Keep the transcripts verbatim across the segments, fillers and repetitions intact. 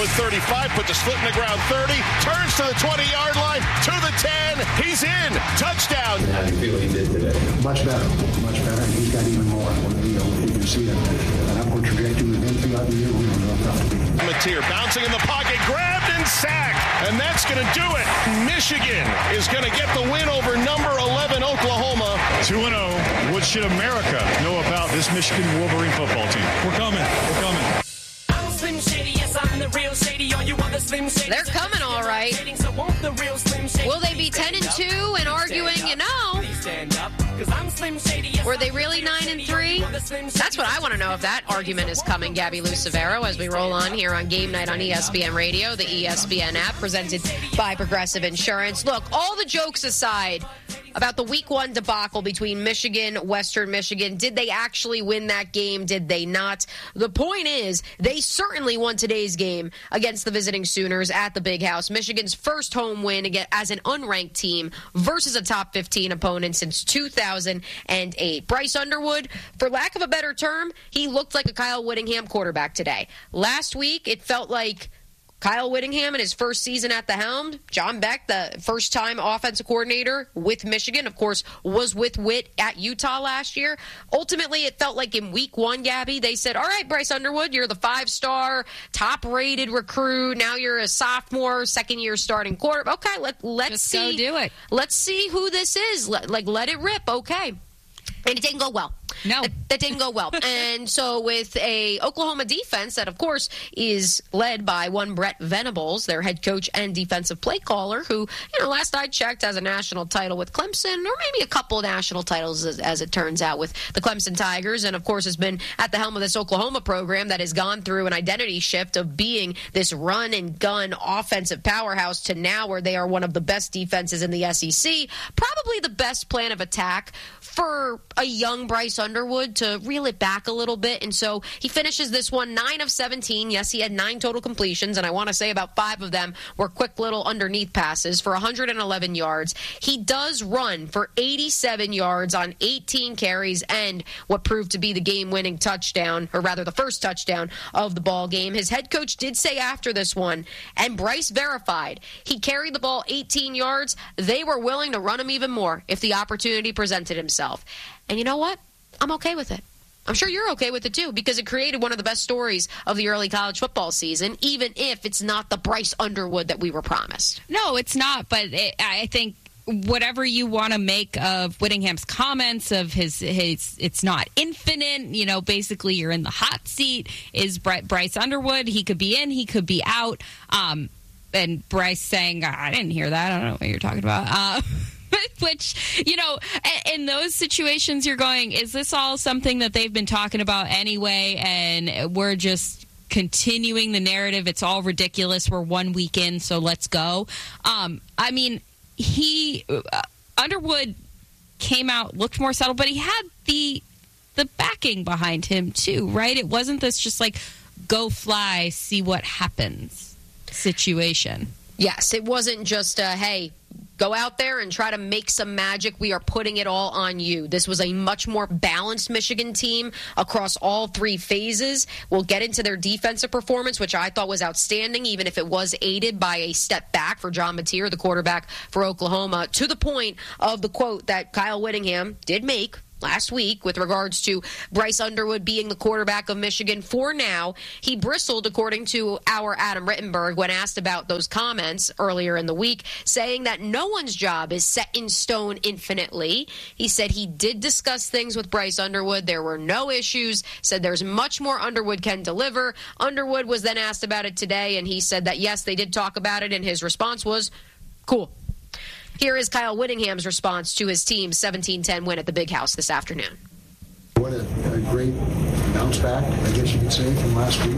with thirty-five, put the slip in the ground thirty, turns to the twenty-yard line, to the ten, he's in, touchdown. How do you feel he did today? Much better, much better, and he's got even more. You know, you can see an, an upward trajectory with him throughout the year. We don't know how to be. Mateer bouncing in the pocket, grabbed and sacked, and that's going to do it. Michigan is going to get the win over number eleven Oklahoma. two and oh. What should America know about this Michigan Wolverine football team? We're coming. We're coming. I'm Slim Shady, yes, I'm the real Shady. All you other Slim Shady. They're coming all right. Will they be ten and two and arguing, you know? Were they really nine and three? That's what I want to know, if that argument is coming, Gabby Lucevero, as we roll on here on Game Night on E S P N Radio, the E S P N app, presented by Progressive Insurance. Look, all the jokes aside about the week one debacle between Michigan, Western Michigan, did they actually win that game? Did they not? The point is, they certainly won today's game against the visiting Sooners at the Big House. Michigan's first home win as an unranked team versus a top fifteen opponent since two thousand eight. Bryce Underwood, for lack of a better term, he looked like a Kyle Whittingham quarterback today. Last week, it felt like Kyle Whittingham in his first season at the helm. John Beck, the first-time offensive coordinator with Michigan, of course, was with Witt at Utah last year. Ultimately, it felt like in week one, Gabby, they said, all right, Bryce Underwood, you're the five-star, top-rated recruit. Now you're a sophomore, second-year starting quarterback. Okay, let, let's Just see. Go do it. Let's see who this is. Let, like, let it rip. Okay. And it didn't go well. No. That, that didn't go well. And so with a Oklahoma defense that, of course, is led by one Brett Venables, their head coach and defensive play caller, who, you know, last I checked has a national title with Clemson, or maybe a couple national titles as, as it turns out with the Clemson Tigers, and, of course, has been at the helm of this Oklahoma program that has gone through an identity shift of being this run-and-gun offensive powerhouse to now where they are one of the best defenses in the S E C, probably the best plan of attack for a young Bryce Underwood to reel it back a little bit. And so he finishes this one nine of seventeen. Yes, he had nine total completions, and I want to say about five of them were quick little underneath passes for one hundred eleven yards. He does run for eighty-seven yards on eighteen carries and what proved to be the game-winning touchdown, or rather the first touchdown of the ball game. His head coach did say after this one, and Bryce verified, he carried the ball eighteen yards. They were willing to run him even more if the opportunity presented himself. And you know what? I'm okay with it. I'm sure you're okay with it, too, because it created one of the best stories of the early college football season, even if it's not the Bryce Underwood that we were promised. No, it's not, but it, I think whatever you want to make of Whittingham's comments, of his, his, it's not infinite, you know, basically you're in the hot seat, is Bryce Underwood. He could be in, he could be out. Um, and Bryce saying, I didn't hear that. I don't know what you're talking about. Uh Which, you know, in those situations you're going, is this all something that they've been talking about anyway, and we're just continuing the narrative? It's all ridiculous. We're one week in, so let's go. Um, I mean, he, uh, Underwood came out, looked more settled, but he had the the backing behind him too, right? It wasn't this just like, go fly, see what happens situation. Yes, it wasn't just, uh, hey, go out there and try to make some magic. We are putting it all on you. This was a much more balanced Michigan team across all three phases. We'll get into their defensive performance, which I thought was outstanding, even if it was aided by a step back for John Mateer, the quarterback for Oklahoma, to the point of the quote that Kyle Whittingham did make last week with regards to Bryce Underwood being the quarterback of Michigan for now. He bristled, according to our Adam Rittenberg, when asked about those comments earlier in the week, saying that no one's job is set in stone infinitely. He said he did discuss things with Bryce Underwood. There were no issues, said there's much more Underwood can deliver. Underwood was then asked about it today, and he said that, yes, they did talk about it, and his response was, cool. Here is Kyle Whittingham's response to his team's seventeen ten win at the Big House this afternoon. What a, a great bounce back, I guess you could say, from last week.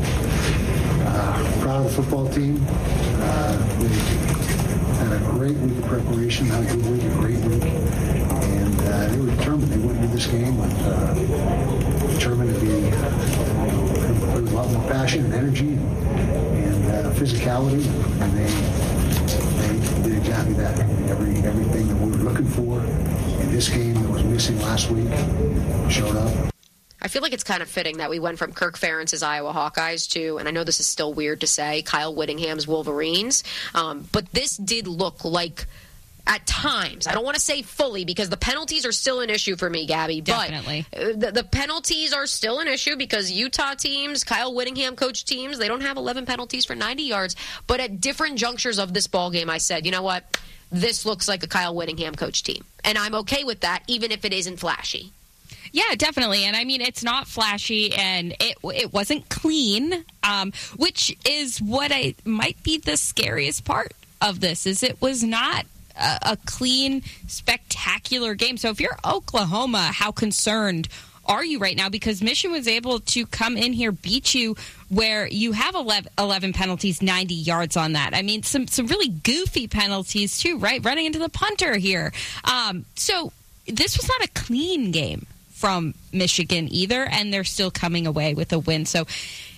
Uh, proud of the football team. Uh, they had a great week of preparation, had a good week, a great week. And uh, they were determined. They went into this game with uh, determined to be uh, with a lot more passion and energy and, and uh, physicality. And they They did exactly that. Every everything that we were looking for in this game that was missing last week showed up. I I feel like it's kind of fitting that we went from Kirk Ferentz's Iowa Hawkeyes to, and I know this is still weird to say, Kyle Whittingham's Wolverines. Um, but this did look like, at times, I don't want to say fully because the penalties are still an issue for me, Gabby. Definitely. But the, the penalties are still an issue because Utah teams, Kyle Whittingham coach teams, they don't have eleven penalties for ninety yards. But at different junctures of this ball game, I said, you know what? This looks like a Kyle Whittingham coach team. And I'm okay with that, even if it isn't flashy. Yeah, definitely. And I mean, it's not flashy and it it wasn't clean, um, which is what I might be the scariest part of this, is it was not a, a clean, spectacular game. So if you're Oklahoma, how concerned are you right now? Because Michigan was able to come in here, beat you where you have eleven, eleven penalties, ninety yards on that. I mean, some, some really goofy penalties too, right? Running into the punter here. Um, so this was not a clean game from Michigan either, and they're still coming away with a win. So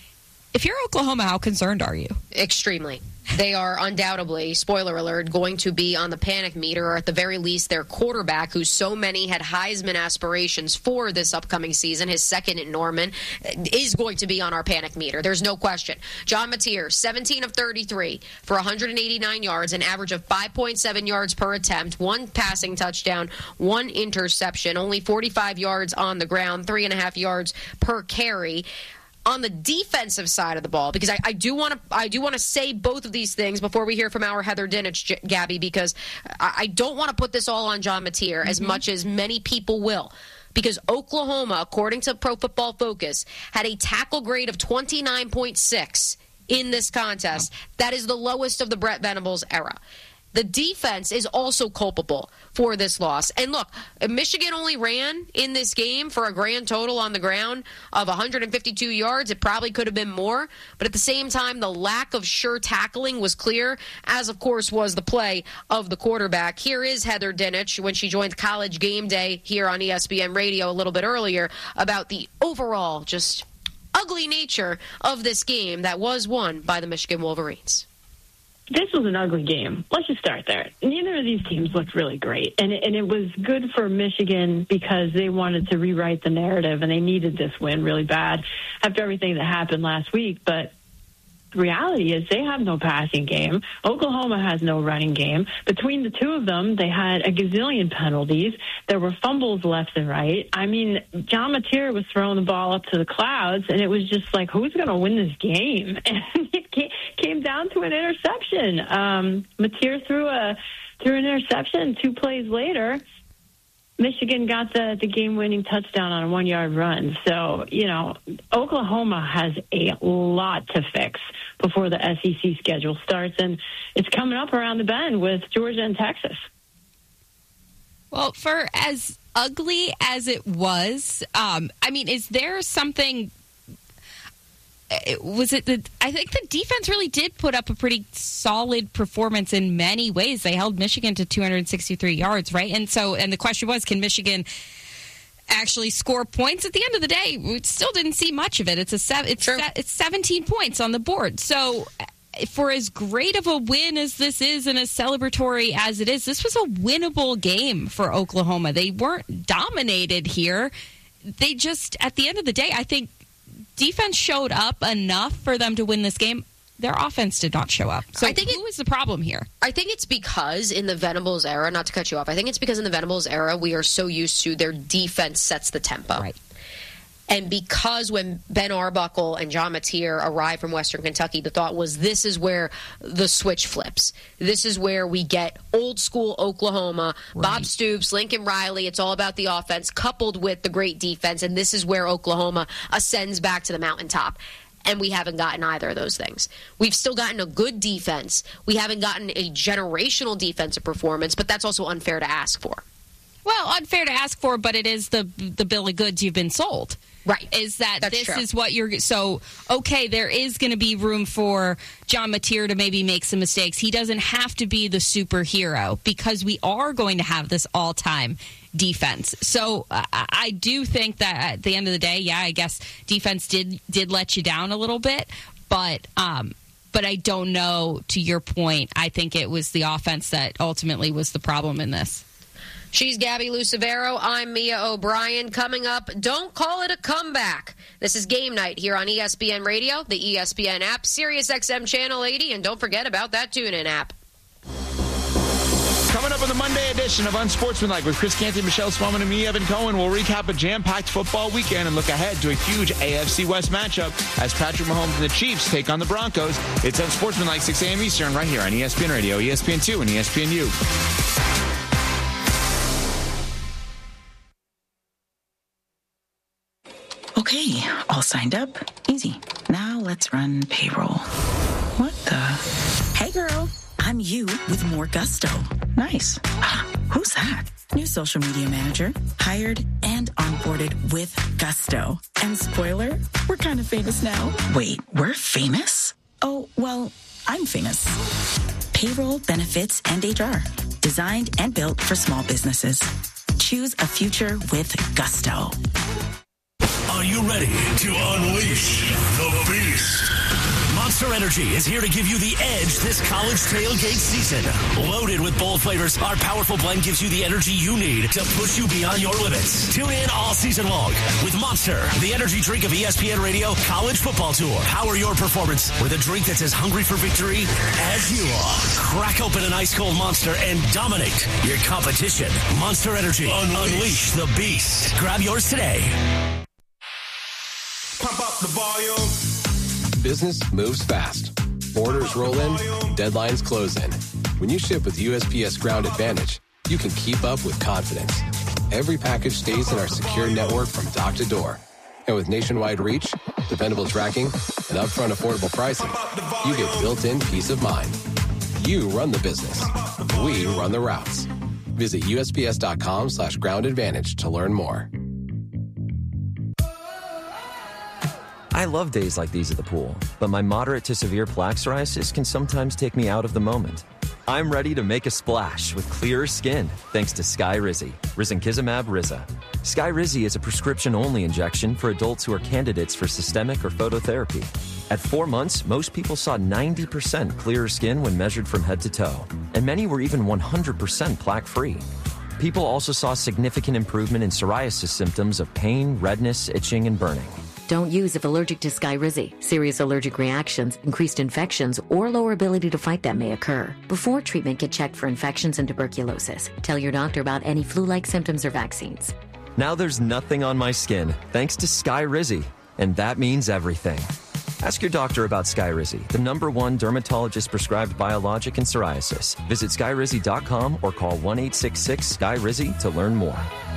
if you're Oklahoma, how concerned are you? Extremely. They are undoubtedly, spoiler alert, going to be on the panic meter, or at the very least their quarterback, who so many had Heisman aspirations for this upcoming season, his second at Norman, is going to be on our panic meter. There's no question. John Mateer, seventeen of thirty-three for one hundred eighty-nine yards, an average of five point seven yards per attempt, one passing touchdown, one interception, only forty-five yards on the ground, three and a half yards per carry. On the defensive side of the ball, because I, I do want to I do want to say both of these things before we hear from our Heather Dinich, Gabby, because I, I don't want to put this all on John Mateer mm-hmm. as much as many people will. Because Oklahoma, according to Pro Football Focus, had a tackle grade of twenty-nine point six in this contest. Oh. That is the lowest of the Brett Venables era. The defense is also culpable for this loss. And look, Michigan only ran in this game for a grand total on the ground of one hundred fifty-two yards. It probably could have been more. But at the same time, the lack of sure tackling was clear, as, of course, was the play of the quarterback. Here is Heather Dinich when she joined College Game Day here on E S P N Radio a little bit earlier about the overall just ugly nature of this game that was won by the Michigan Wolverines. This was an ugly game. Let's just start there. Neither of these teams looked really great. And it, and it was good for Michigan because they wanted to rewrite the narrative, and they needed this win really bad after everything that happened last week. But the reality is they have no passing game. Oklahoma has no running game. Between the two of them, they had a gazillion penalties. There were fumbles left and right. I mean, John Mateer was throwing the ball up to the clouds, and it was just like, who's going to win this game? And it came down to an interception. Um, Mateer threw a threw an interception. Two plays later, Michigan got the, the game-winning touchdown on a one-yard run. So, you know, Oklahoma has a lot to fix before the S E C schedule starts, and it's coming up around the bend with Georgia and Texas. Well, for as ugly as it was, um, I mean, is there something... Was it the? I think the defense really did put up a pretty solid performance in many ways. They held Michigan to two hundred sixty-three yards, right? And so, and the question was, can Michigan actually score points? At the end of the day, we still didn't see much of it. It's a seven. It's se- it's seventeen points on the board. So, for as great of a win as this is, and as celebratory as it is, this was a winnable game for Oklahoma. They weren't dominated here. They just, at the end of the day, I think. Defense showed up enough for them to win this game. Their offense did not show up. So I think who it, is the problem here? I think it's because in the Venables era, not to cut you off, I think it's because in the Venables era, we are so used to their defense sets the tempo. Right. And because when Ben Arbuckle and John Mateer arrived from Western Kentucky, the thought was this is where the switch flips. This is where we get old school Oklahoma, right. Bob Stoops, Lincoln Riley. It's all about the offense coupled with the great defense. And this is where Oklahoma ascends back to the mountaintop. And we haven't gotten either of those things. We've still gotten a good defense. We haven't gotten a generational defensive performance, but that's also unfair to ask for. Well, unfair to ask for, but it is the the bill of goods you've been sold. Right. Is that That's this true. is what you're... So, okay, there is going to be room for John Mateer to maybe make some mistakes. He doesn't have to be the superhero because we are going to have this all-time defense. So, uh, I do think that at the end of the day, yeah, I guess defense did did let you down a little bit, but... um But I don't know, to your point, I think it was the offense that ultimately was the problem in this. She's Gabby Lucevero. I'm Mia O'Brien. Coming up, don't call it a comeback. This is Game Night here on E S P N Radio, the E S P N app, Sirius X M Channel eighty, and don't forget about that TuneIn app. Coming up on the Monday edition of Unsportsmanlike with Chris Canty, Michelle Swellman, and me, Evan Cohen, we'll recap a jam-packed football weekend and look ahead to a huge A F C West matchup as Patrick Mahomes and the Chiefs take on the Broncos. It's Unsportsmanlike, six a.m. Eastern, right here on E S P N Radio, E S P N two, and E S P N U. Okay, all signed up. Easy. Now let's run payroll. What the? Hey, girl. I'm you with more gusto. Nice. Who's that? New social media manager. Hired and onboarded with gusto. And spoiler, we're kind of famous now. Wait, we're famous? Oh, well, I'm famous. Payroll, benefits, and H R. Designed and built for small businesses. Choose a future with gusto. Are you ready to unleash the beast? Monster Energy is here to give you the edge this college tailgate season. Loaded with bold flavors, our powerful blend gives you the energy you need to push you beyond your limits. Tune in all season long with Monster, the energy drink of E S P N Radio College Football Tour. Power your performance with a drink that's as hungry for victory as you are. Crack open an ice-cold Monster and dominate your competition. Monster Energy. Unleash, Unleash the beast. Grab yours today. Pump up the volume. Business moves fast. Orders roll in, deadlines close in. When you ship with U S P S Ground Advantage, you can keep up with confidence. Every package stays in our secure network from dock to door. And with nationwide reach, dependable tracking, and upfront affordable pricing, you get built-in peace of mind. You run the business. We run the routes. Visit U S P S dot com slash ground advantage to learn more. I love days like these at the pool, but my moderate to severe plaque psoriasis can sometimes take me out of the moment. I'm ready to make a splash with clearer skin thanks to Skyrizi, risankizumab Riza. Skyrizi is a prescription-only injection for adults who are candidates for systemic or phototherapy. At four months, most people saw ninety percent clearer skin when measured from head to toe, and many were even one hundred percent plaque-free. People also saw significant improvement in psoriasis symptoms of pain, redness, itching, and burning. Don't use if allergic to Skyrizi. Serious allergic reactions, increased infections, or lower ability to fight them may occur. Before treatment, get checked for infections and tuberculosis. Tell your doctor about any flu-like symptoms or vaccines. Now there's nothing on my skin thanks to Skyrizi, and that means everything. Ask your doctor about Skyrizi, the number one dermatologist-prescribed biologic in psoriasis. Visit Skyrizi dot com or call one eight six six Sky Rizi to learn more.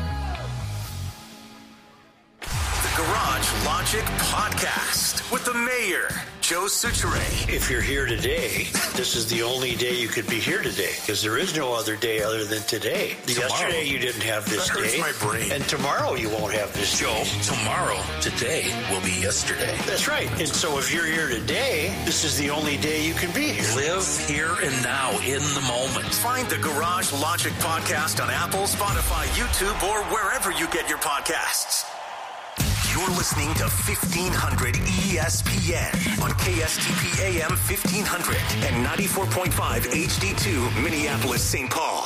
Garage Logic Podcast with the mayor, Joe Soucheray. If you're here today, this is the only day you could be here today because there is no other day other than today. Tomorrow. Yesterday you didn't have this that hurts day. my brain. And tomorrow you won't have this Joe, day. tomorrow, today will be yesterday. That's right. And so if you're here today, this is the only day you can be here. Live here and now in the moment. Find the Garage Logic Podcast on Apple, Spotify, YouTube, or wherever you get your podcasts. You're listening to fifteen hundred E S P N on K S T P A M fifteen hundred and ninety-four point five H D two Minneapolis, Saint Paul.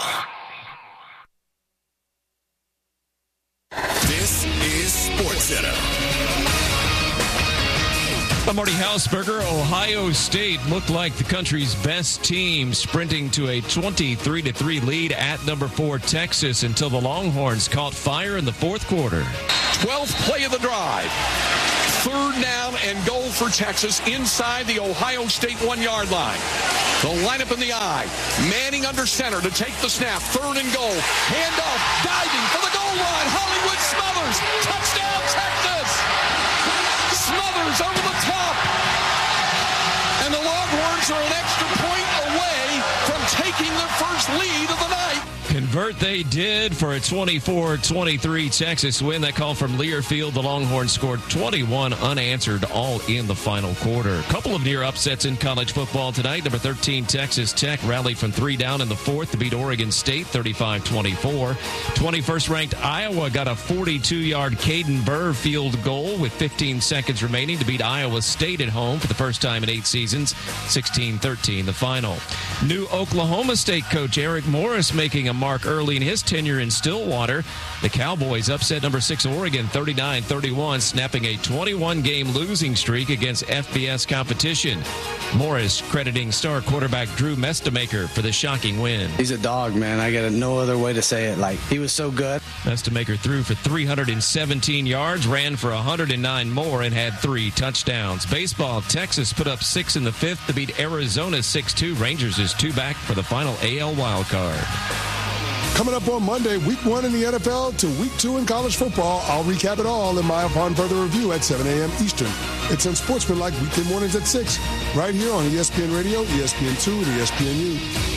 This is SportsCenter. I'm Marty Hausberger. Ohio State looked like the country's best team, sprinting to a twenty-three to three lead at number four Texas until the Longhorns caught fire in the fourth quarter. twelfth play of the drive. Third down and goal for Texas inside the Ohio State one-yard line. The lineup in the eye. Manning under center to take the snap. Third and goal. Hand off. Diving for the goal line. Hollywood Smothers. Touchdown, Texas. Smothers over the top. And the Longhorns are an extra point away from taking their first lead of the night. Convert they did for a twenty-four twenty-three Texas win. That call from Learfield. The Longhorns scored twenty-one unanswered, all in the final quarter. A couple of near upsets in college football tonight. Number thirteen Texas Tech rallied from three down in the fourth to beat Oregon State thirty-five twenty-four. twenty-first ranked Iowa got a forty-two-yard Caden Burr field goal with fifteen seconds remaining to beat Iowa State at home for the first time in eight seasons. sixteen thirteen the final. New Oklahoma State coach Eric Morris making a mark back early in his tenure in Stillwater. The Cowboys upset number six Oregon thirty-nine thirty-one, snapping a twenty-one game losing streak against F B S competition. Morris crediting star quarterback Drew Mestamaker for the shocking win. He's a dog, man. I got no other way to say it. Like, he was so good. Mestamaker threw for three hundred seventeen yards, ran for one hundred nine more, and had three touchdowns. Baseball, Texas put up six in the fifth to beat Arizona six two. Rangers is two back for the final A L wild card. Coming up on Monday, week one in the N F L to week two in college football. I'll recap it all in my Upon Further Review at seven a.m. Eastern. It's Unsportsmanlike weekday mornings at six, right here on E S P N Radio, E S P N two, and E S P N U.